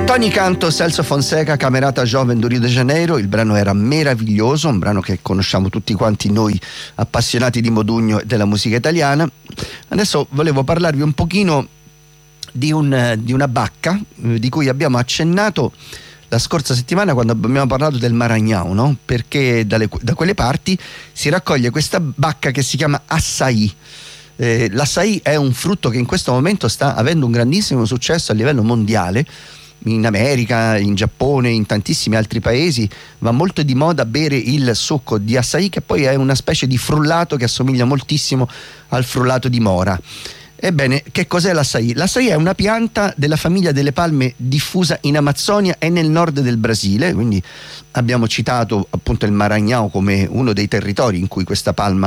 Tony Canto, Celso Fonseca, Camerata Jovem do Rio de Janeiro. Il brano era meraviglioso, un brano che conosciamo tutti quanti noi appassionati di Modugno e della musica italiana. Adesso volevo parlarvi un pochino di una bacca di cui abbiamo accennato la scorsa settimana quando abbiamo parlato del Maranhão, no? Perché da quelle parti si raccoglie questa bacca che si chiama açaí. L'açaí è un frutto che in questo momento sta avendo un grandissimo successo a livello mondiale. In America, in Giappone, in tantissimi altri paesi va molto di moda bere il succo di açaí, che poi è una specie di frullato che assomiglia moltissimo al frullato di mora. Ebbene, che cos'è l'açaí? L'açaí è una pianta della famiglia delle palme diffusa in Amazzonia e nel nord del Brasile, quindi abbiamo citato appunto il Maranhão come uno dei territori in cui questa palma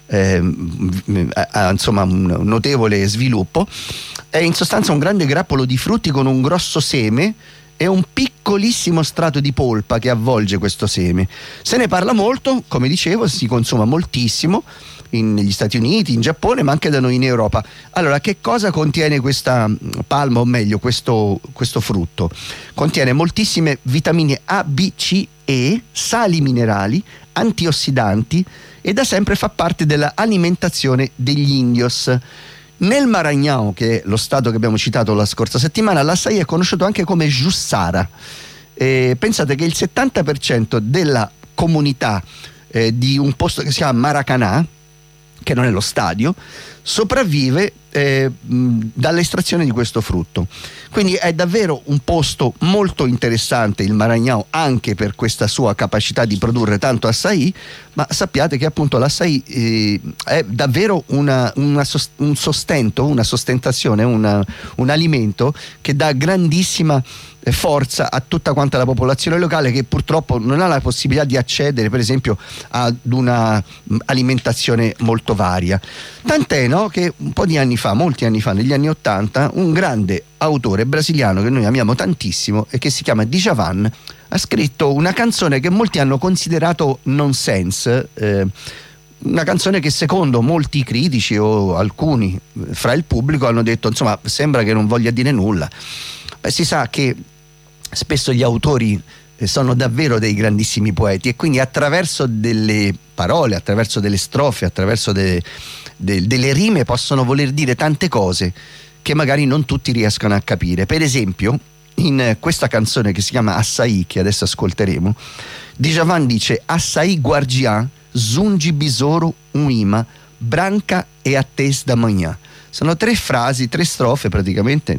ha insomma un notevole sviluppo. È in sostanza un grande grappolo di frutti con un grosso seme e un piccolissimo strato di polpa che avvolge questo seme. Se ne parla molto, come dicevo, si consuma moltissimo negli Stati Uniti, in Giappone, ma anche da noi in Europa. Allora, che cosa contiene questa palma, o meglio questo frutto? Contiene moltissime vitamine A, B, C, E, sali minerali, antiossidanti e da sempre fa parte dell'alimentazione degli indios. Nel Maranhão, che è lo stato che abbiamo citato la scorsa settimana, l'açaí è conosciuto anche come Jussara. Pensate che il 70% della comunità di un posto che si chiama Maracanã, che non è lo stadio, sopravvive dall'estrazione di questo frutto. Quindi è davvero un posto molto interessante il Maranhão, anche per questa sua capacità di produrre tanto açaí, ma sappiate che appunto l'açaí è davvero un sostento, una sostentazione, un alimento che dà grandissima forza a tutta quanta la popolazione locale, che purtroppo non ha la possibilità di accedere per esempio ad una alimentazione molto varia. Tant'è, no, che un po' di anni fa, molti anni fa, negli anni *80, un grande autore brasiliano che noi amiamo tantissimo e che si chiama Djavan ha scritto una canzone che molti hanno considerato nonsense, una canzone che secondo molti critici o alcuni fra il pubblico hanno detto insomma sembra che non voglia dire nulla. Si sa che spesso gli autori sono davvero dei grandissimi poeti e quindi attraverso delle parole, attraverso delle strofe, attraverso delle rime possono voler dire tante cose che magari non tutti riescono a capire. Per esempio, in questa canzone che si chiama Açaí, che adesso ascolteremo, Djavan dice: Açaí guardiã, zungi besouro ima, branca e attesa da manhã. Sono tre frasi, tre strofe praticamente,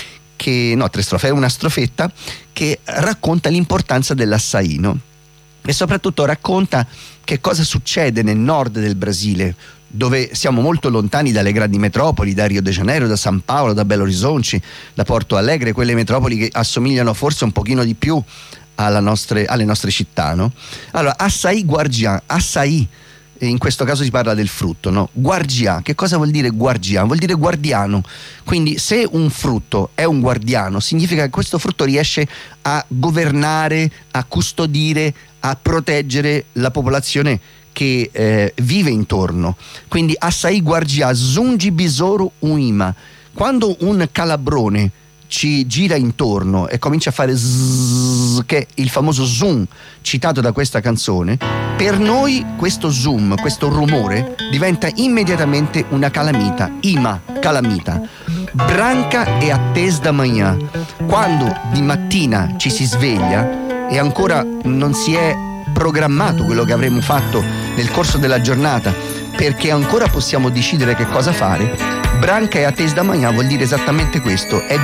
tre strofe, è una strofetta che racconta l'importanza dell'açaí, no? E soprattutto racconta che cosa succede nel nord del Brasile, dove siamo molto lontani dalle grandi metropoli, da Rio de Janeiro, da San Paolo, da Belo Horizonte, da Porto Alegre, quelle metropoli che assomigliano forse un pochino di più alle nostre città, no? Allora, açaí guardiã, açaí, in questo caso si parla del frutto, no? Guardiã, che cosa vuol dire guardiã? Vuol dire guardiano. Quindi se un frutto è un guardiano, significa che questo frutto riesce a governare, a custodire, a proteggere la popolazione che vive intorno. Quindi açaí guardiã, zungi besouro ima. Quando un calabrone ci gira intorno e comincia a fare zzz, che è il famoso zoom citato da questa canzone, per noi questo zoom, questo rumore diventa immediatamente una calamita, calamita. Branca e attesa da manhã. Quando di mattina ci si sveglia e ancora non si è programmato quello che avremo fatto nel corso della giornata, perché ancora possiamo decidere che cosa fare, branca e attesa da manhã vuol dire esattamente questo: è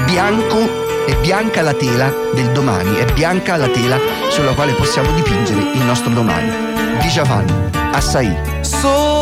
bianca la tela del domani, è bianca la tela sulla quale possiamo dipingere il nostro domani. Djavan, açaí.